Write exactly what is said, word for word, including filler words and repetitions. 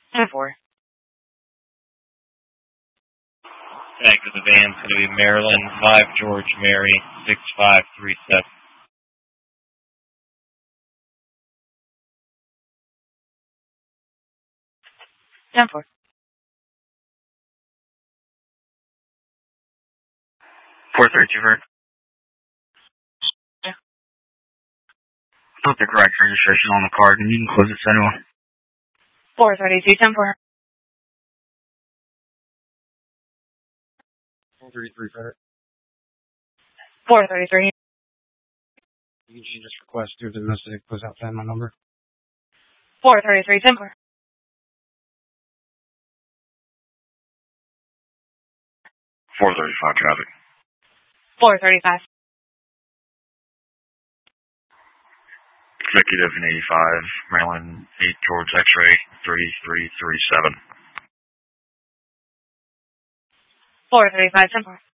ten four. Tag to the van is going to be Maryland, five George Mary, six five three seven. ten four. four thirty-two, Vert. Yeah. Put the correct registration on the card and you can close it to anyone. four thirty-two, ten four. four thirty-three, Vert. four thirty-three. You can change this request to domestic, close out family number. four thirty-three, ten four. four thirty-five, traffic. four thirty-five. Executive in eighty-five, Maryland, eight George X-ray, three three three seven. four thirty-five, ten four.